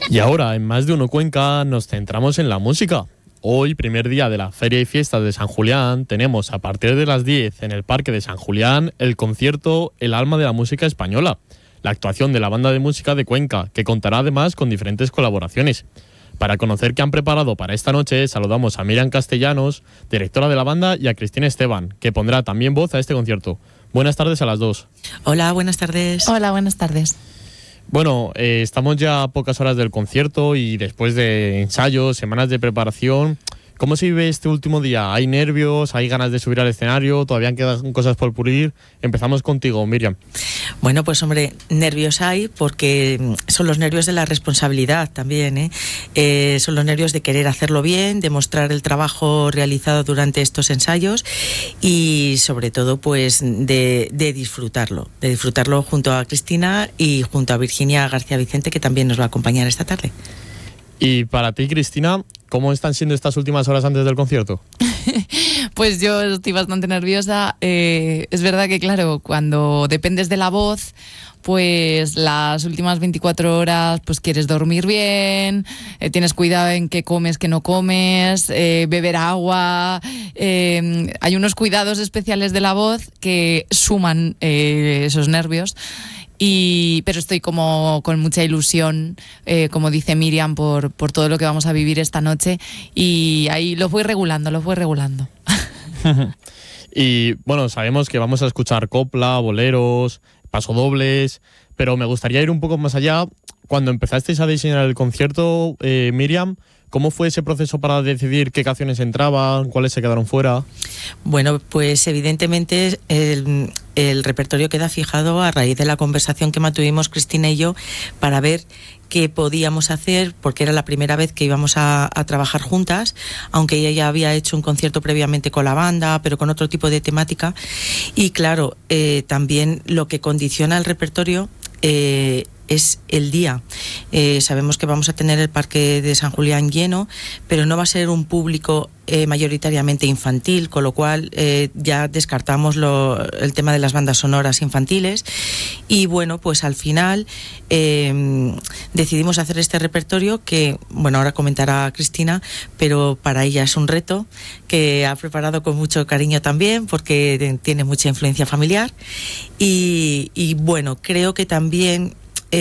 Y ahora, en Más de Uno Cuenca, nos centramos en la música. Hoy, primer día de la Feria y Fiestas de San Julián, tenemos a partir de las 10 en el Parque de San Julián el concierto El Alma de la Música Española, la actuación de la banda de música de Cuenca, que contará además con diferentes colaboraciones. Para conocer qué han preparado para esta noche, saludamos a Miriam Castellanos, directora de la banda, y a Cristina Esteban, que pondrá también voz a este concierto. Buenas tardes a las dos. Hola, buenas tardes. Hola, buenas tardes. Bueno, estamos ya a pocas horas del concierto y después de ensayos, semanas de preparación. ¿Cómo se vive este último día? ¿Hay nervios? ¿Hay ganas de subir al escenario? ¿Todavía quedan cosas por pulir? Empezamos contigo, Miriam. Bueno, pues hombre, nervios hay porque son los nervios de la responsabilidad también, ¿eh? Son los nervios de querer hacerlo bien, de mostrar el trabajo realizado durante estos ensayos y sobre todo pues de disfrutarlo junto a Cristina y junto a Virginia García Vicente, que también nos va a acompañar esta tarde. Y para ti, Cristina, ¿cómo están siendo estas últimas horas antes del concierto? Pues yo estoy bastante nerviosa. Es verdad que, claro, cuando dependes de la voz, pues las últimas 24 horas pues quieres dormir bien, tienes cuidado en qué comes, qué no comes, beber agua. Hay unos cuidados especiales de la voz que suman esos nervios. Pero estoy como con mucha ilusión, como dice Miriam, por todo lo que vamos a vivir esta noche, y ahí lo fui regulando. Y bueno, sabemos que vamos a escuchar copla, boleros, pasodobles, pero me gustaría ir un poco más allá. Cuando empezasteis a diseñar el concierto, Miriam, ¿cómo fue ese proceso para decidir qué canciones entraban, cuáles se quedaron fuera? Bueno, pues evidentemente el repertorio queda fijado a raíz de la conversación que mantuvimos Cristina y yo para ver qué podíamos hacer, porque era la primera vez que íbamos a trabajar juntas, aunque ella ya había hecho un concierto previamente con la banda, pero con otro tipo de temática. Y claro, también lo que condiciona el repertorio es el día. Sabemos que vamos a tener el Parque de San Julián lleno, pero no va a ser un público mayoritariamente infantil, con lo cual ya descartamos el tema de las bandas sonoras infantiles. Y bueno, pues al final decidimos hacer este repertorio que, bueno, ahora comentará Cristina, pero para ella es un reto que ha preparado con mucho cariño también, porque tiene mucha influencia familiar. Y bueno, creo que también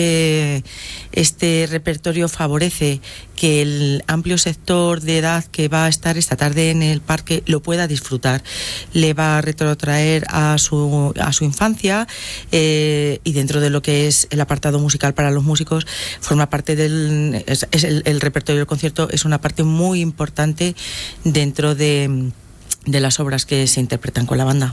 este repertorio favorece que el amplio sector de edad que va a estar esta tarde en el parque lo pueda disfrutar. Le va a retrotraer a su infancia, y dentro de lo que es el apartado musical para los músicos, forma parte el repertorio del concierto es una parte muy importante dentro de las obras que se interpretan con la banda.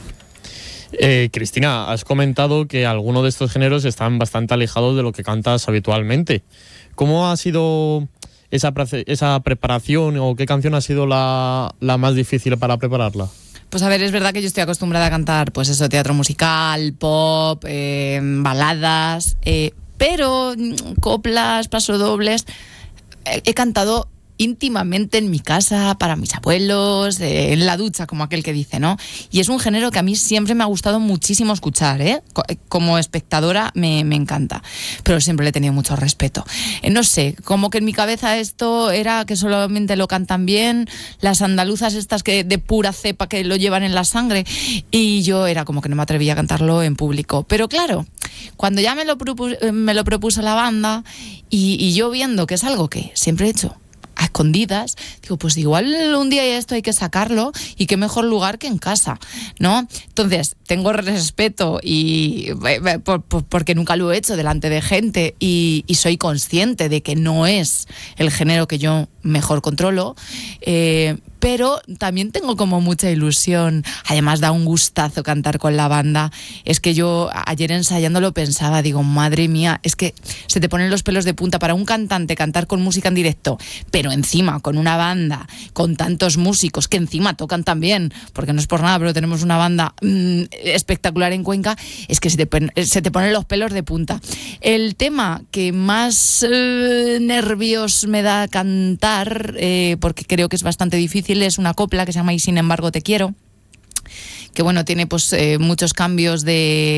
Cristina, has comentado que algunos de estos géneros están bastante alejados de lo que cantas habitualmente. ¿Cómo ha sido esa preparación, o qué canción ha sido la más difícil para prepararla? Pues a ver, es verdad que yo estoy acostumbrada a cantar, pues eso, teatro musical, pop, baladas, pero coplas, pasodobles, he cantado íntimamente en mi casa, para mis abuelos, en la ducha, como aquel que dice, ¿no? Y es un género que a mí siempre me ha gustado muchísimo escuchar, ¿eh? Como espectadora me encanta, pero siempre le he tenido mucho respeto. No sé, como que en mi cabeza esto era que solamente lo cantan bien las andaluzas estas que de pura cepa que lo llevan en la sangre, y yo era como que no me atrevía a cantarlo en público. Pero claro, cuando ya me lo propuso la banda y yo viendo que es algo que siempre he hecho a escondidas, digo, pues igual un día esto hay que sacarlo, y qué mejor lugar que en casa, ¿no? Entonces, tengo respeto porque nunca lo he hecho delante de gente, y soy consciente de que no es el género que yo mejor controlo, pero también tengo como mucha ilusión. Además, da un gustazo cantar con la banda. Es que yo ayer ensayándolo pensaba, digo, madre mía, es que se te ponen los pelos de punta para un cantante cantar con música en directo, pero encima con una banda, con tantos músicos que encima tocan también, porque no es por nada, pero tenemos una banda espectacular en Cuenca. Es que se te ponen los pelos de punta. El tema que más nervios me da cantar, porque creo que es bastante difícil, es una copla que se llama Y sin embargo te quiero, que bueno, tiene pues muchos cambios de